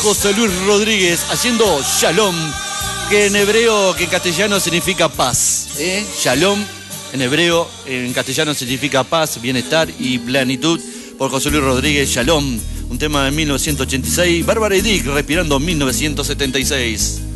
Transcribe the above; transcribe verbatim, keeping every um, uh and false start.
José Luis Rodríguez haciendo Shalom, que en hebreo, que en castellano significa paz. ¿eh? Shalom en hebreo, en castellano significa paz, bienestar y plenitud. Por José Luis Rodríguez, Shalom, un tema de mil novecientos ochenta y seis. Bárbara y Dick respirando mil novecientos setenta y seis.